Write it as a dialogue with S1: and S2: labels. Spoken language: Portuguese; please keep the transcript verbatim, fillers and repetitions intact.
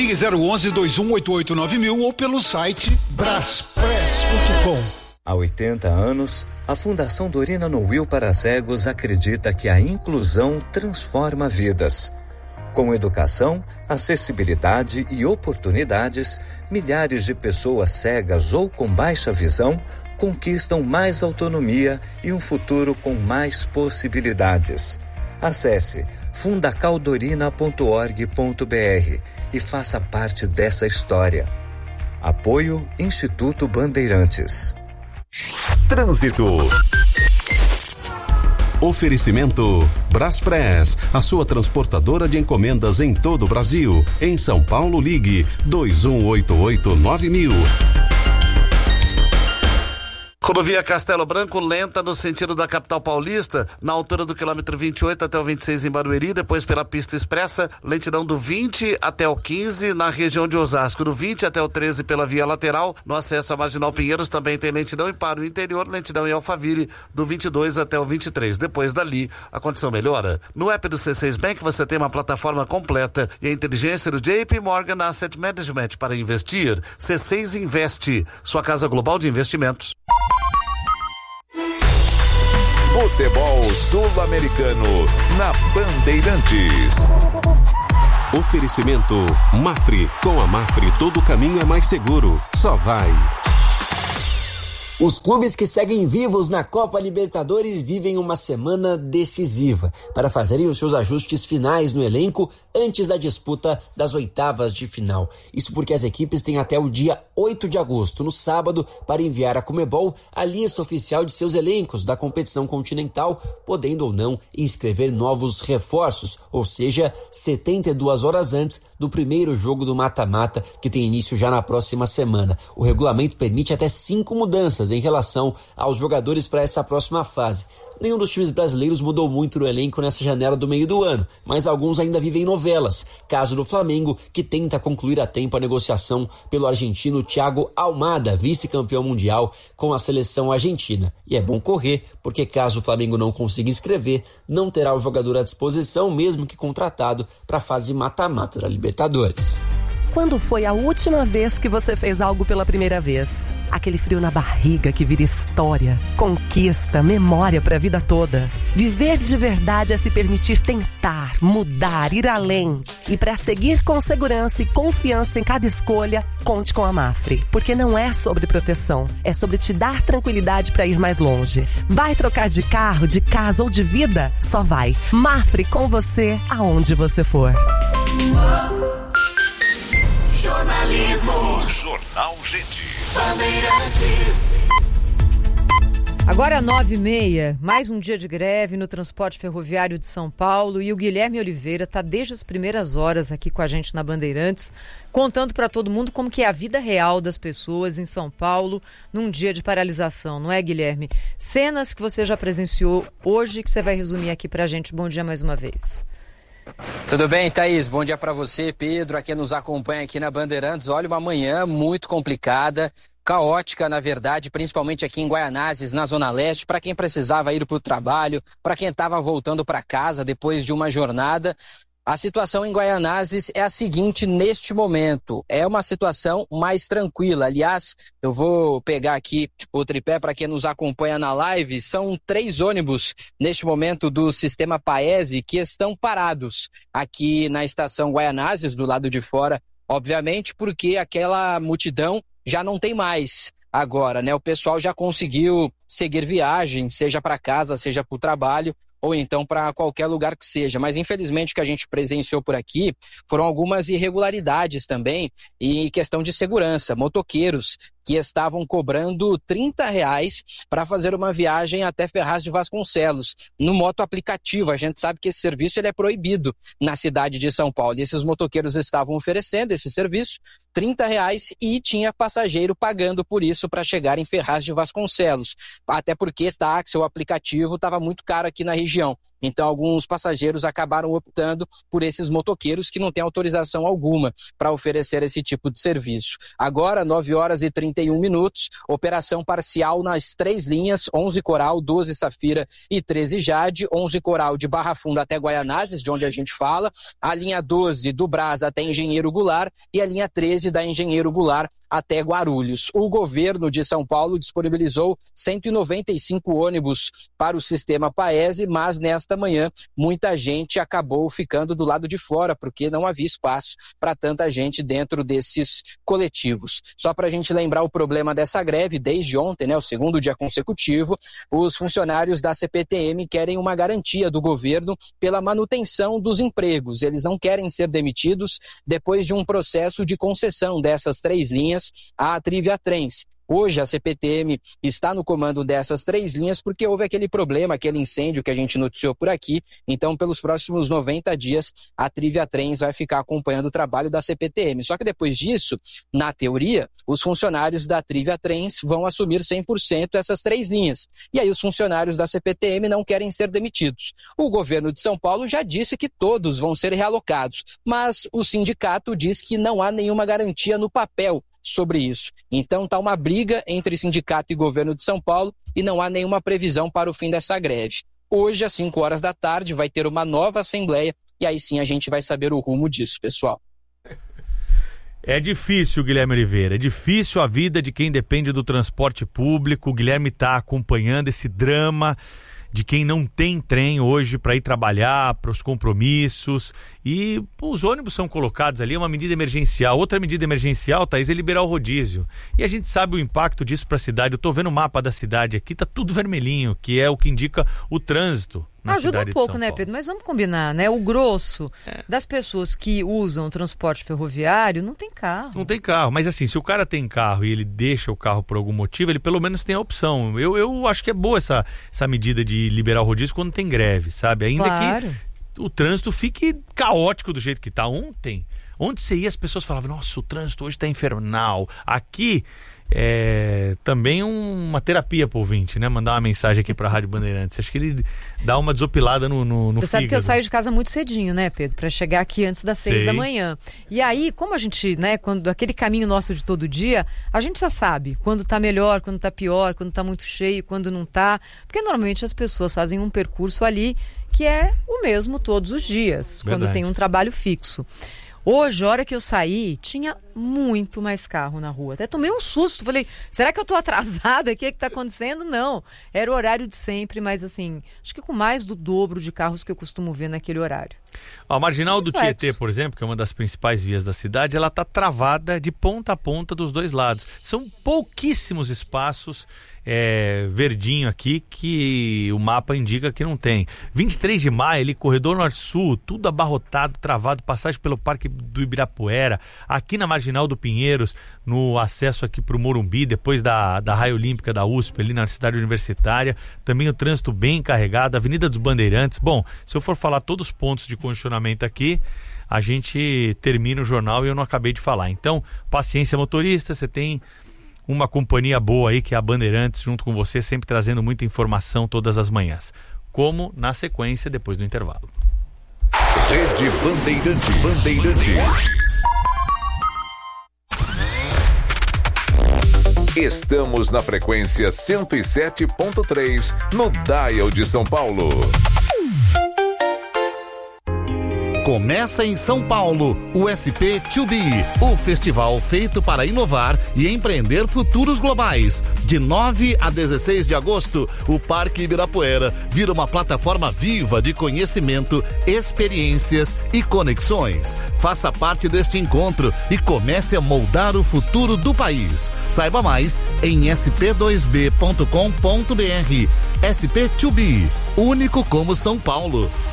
S1: Ligue zero onze, dois um oito oito, nove mil ou pelo site braspress ponto com.
S2: Há oitenta anos, a Fundação Dorina Noil para Cegos acredita que a inclusão transforma vidas. Com educação, acessibilidade e oportunidades, milhares de pessoas cegas ou com baixa visão conquistam mais autonomia e um futuro com mais possibilidades. Acesse fundacaldorina ponto org ponto br e faça parte dessa história. Apoio Instituto Bandeirantes.
S3: Trânsito. Oferecimento Braspress, a sua transportadora de encomendas em todo o Brasil. Em São Paulo, ligue dois um oito oito nove mil.
S4: Rodovia Castelo Branco, lenta no sentido da capital paulista, na altura do quilômetro vinte e oito até o vinte e seis em Barueri, depois pela pista expressa, lentidão do vinte até o quinze na região de Osasco, do vinte até o treze pela via lateral, no acesso à Marginal Pinheiros também tem lentidão e para o interior, lentidão em Alphaville, do vinte e dois até o vinte e três. Depois dali, a condição melhora. No app do C seis Bank você tem uma plataforma completa e a inteligência do J P Morgan Asset Management para investir. C seis Investe, sua casa global de investimentos.
S5: Futebol Sul-Americano na Bandeirantes.
S3: Oferecimento Mafre. Com a Mafre todo caminho é mais seguro. Só vai.
S6: Os clubes que seguem vivos na Copa Libertadores vivem uma semana decisiva para fazerem os seus ajustes finais no elenco antes da disputa das oitavas de final. Isso porque as equipes têm até o dia oito de agosto, no sábado, para enviar à Conmebol a lista oficial de seus elencos da competição continental, podendo ou não inscrever novos reforços, ou seja, setenta e duas horas antes do primeiro jogo do mata-mata, que tem início já na próxima semana. O regulamento permite até cinco mudanças em relação aos jogadores para essa próxima fase. Nenhum dos times brasileiros mudou muito no elenco nessa janela do meio do ano, mas alguns ainda vivem novelas. Caso do Flamengo, que tenta concluir a tempo a negociação pelo argentino Thiago Almada, vice-campeão mundial com a seleção argentina. E é bom correr, porque caso o Flamengo não consiga inscrever, não terá o jogador à disposição, mesmo que contratado, para a fase mata-mata da Libertadores.
S7: Quando foi a última vez que você fez algo pela primeira vez? Aquele frio na barriga que vira história, conquista, memória para a vida toda. Viver de verdade é se permitir tentar, mudar, ir além. E para seguir com segurança e confiança em cada escolha, conte com a Mafre. Porque não é sobre proteção, é sobre te dar tranquilidade para ir mais longe. Vai trocar de carro, de casa ou de vida? Só vai. Mafre com você, aonde você for.
S5: Jornalismo. Jornal Gente.
S8: Bandeirantes. Agora nove e meia, mais um dia de greve no transporte ferroviário de São Paulo e o Guilherme Oliveira está desde as primeiras horas aqui com a gente na Bandeirantes, contando para todo mundo como que é a vida real das pessoas em São Paulo num dia de paralisação, não é, Guilherme? Cenas que você já presenciou hoje que você vai resumir aqui para a gente. Bom dia mais uma vez.
S9: Tudo bem, Thaís? Bom dia para você, Pedro, a quem nos acompanha aqui na Bandeirantes. Olha, uma manhã muito complicada, caótica, na verdade, principalmente aqui em Guaianazes, na Zona Leste, para quem precisava ir para o trabalho, para quem estava voltando para casa depois de uma jornada. A situação em Guaianazes é a seguinte neste momento, é uma situação mais tranquila. Aliás, eu vou pegar aqui o tripé para quem nos acompanha na live, são três ônibus neste momento do sistema Paese que estão parados aqui na estação Guaianazes, do lado de fora, obviamente, porque aquela multidão já não tem mais agora, né? O pessoal já conseguiu seguir viagem, seja para casa, seja para o trabalho, ou então para qualquer lugar que seja. Mas infelizmente o que a gente presenciou por aqui foram algumas irregularidades também e questão de segurança. Motoqueiros que estavam cobrando trinta reais para fazer uma viagem até Ferraz de Vasconcelos, no moto aplicativo. A gente sabe que esse serviço ele é proibido na cidade de São Paulo. E esses motoqueiros estavam oferecendo esse serviço, trinta reais, e tinha passageiro pagando por isso para chegar em Ferraz de Vasconcelos. Até porque táxi ou aplicativo estava muito caro aqui na região. Então, alguns passageiros acabaram optando por esses motoqueiros que não têm autorização alguma para oferecer esse tipo de serviço. Agora, nove horas e trinta e um minutos, operação parcial nas três linhas, onze Coral, doze Safira e treze Jade, onze Coral de Barra Funda até Guaianazes, de onde a gente fala, a linha doze do Brás até Engenheiro Goulart e a linha treze da Engenheiro Goulart até Guarulhos. O governo de São Paulo disponibilizou cento e noventa e cinco ônibus para o sistema Paese, mas nesta manhã muita gente acabou ficando do lado de fora, porque não havia espaço para tanta gente dentro desses coletivos. Só para a gente lembrar o problema dessa greve, desde ontem, né, o segundo dia consecutivo, os funcionários da C P T M querem uma garantia do governo pela manutenção dos empregos. Eles não querem ser demitidos depois de um processo de concessão dessas três linhas a Trivia Trens. Hoje a C P T M está no comando dessas três linhas porque houve aquele problema, aquele incêndio que a gente noticiou por aqui. Então, pelos próximos noventa dias, a Trivia Trens vai ficar acompanhando o trabalho da C P T M. Só que depois disso, na teoria, os funcionários da Trivia Trens vão assumir cem por cento essas três linhas. E aí os funcionários da C P T M não querem ser demitidos. O governo de São Paulo já disse que todos vão ser realocados, mas o sindicato diz que não há nenhuma garantia no papel sobre isso. Então está uma briga entre sindicato e governo de São Paulo e não há nenhuma previsão para o fim dessa greve. Hoje, às cinco horas da tarde, vai ter uma nova assembleia e aí sim a gente vai saber o rumo disso, pessoal.
S10: É difícil, Guilherme Oliveira, é difícil a vida de quem depende do transporte público. O Guilherme está acompanhando esse drama de quem não tem trem hoje para ir trabalhar, para os compromissos, e pô, os ônibus são colocados ali, é uma medida emergencial. Outra medida emergencial, Thaís, é liberar o rodízio. E a gente sabe o impacto disso para a cidade. Eu estou vendo o mapa da cidade aqui, tá tudo vermelhinho, que é o que indica o trânsito na
S8: Ajuda
S10: cidade
S8: um pouco,
S10: de São
S8: né,
S10: Paulo.
S8: Pedro? Mas vamos combinar, né? O grosso é. das pessoas que usam o transporte ferroviário não tem carro.
S10: Não tem carro, mas assim, se o cara tem carro e ele deixa o carro por algum motivo, ele pelo menos tem a opção. Eu, eu acho que é boa essa, essa medida de liberar o rodízio quando tem greve, sabe? Ainda
S8: claro.
S10: que o trânsito fique caótico do jeito que está. Ontem, onde você ia, as pessoas falavam, nossa, o trânsito hoje está infernal. Aqui é também um, uma terapia pro ouvinte, né? Mandar uma mensagem aqui pra Rádio Bandeirantes. Acho que ele dá uma desopilada no, no, no
S8: Você sabe
S10: fígado.
S8: que eu saio de casa muito cedinho, né, Pedro? Pra chegar aqui antes das seis
S10: Sei.
S8: da manhã. E aí, como a gente, né, quando aquele caminho nosso de todo dia, a gente já sabe quando tá melhor, quando tá pior, quando tá muito cheio, quando não tá. Porque normalmente as pessoas fazem um percurso ali que é o mesmo todos os dias,
S10: Verdade.
S8: quando tem um trabalho fixo. Hoje, a hora que eu saí, tinha muito mais carro na rua. Até tomei um susto. Falei, será que eu tô atrasada? O que é que tá acontecendo? Não. Era o horário de sempre, mas assim, acho que com mais do dobro de carros que eu costumo ver naquele horário.
S10: A marginal do Tietê, por exemplo, que é uma das principais vias da cidade, ela tá travada de ponta a ponta dos dois lados. São pouquíssimos espaços é, verdinho aqui que o mapa indica que não tem. vinte e três de maio, ali, corredor norte-sul, tudo abarrotado, travado, passagem pelo Parque do Ibirapuera, aqui na marginal do Pinheiros, no acesso aqui para o Morumbi, depois da, da Raia Olímpica da U S P, ali na cidade universitária, também o trânsito bem carregado, Avenida dos Bandeirantes. Bom, se eu for falar todos os pontos de congestionamento aqui, a gente termina o jornal e eu não acabei de falar. Então, paciência, motorista, você tem uma companhia boa aí, que é a Bandeirantes, junto com você, sempre trazendo muita informação todas as manhãs. Como na sequência, depois do intervalo.
S5: Rede Bandeirantes. Bandeirantes. Estamos na frequência cento e sete ponto três, no Dial de São Paulo.
S1: Começa em São Paulo o S P dois B, o festival feito para inovar e empreender futuros globais. De nove a dezesseis de agosto, o Parque Ibirapuera vira uma plataforma viva de conhecimento, experiências e conexões. Faça parte deste encontro e comece a moldar o futuro do país. Saiba mais em s p dois b ponto com ponto b r. S P dois B, único como São Paulo.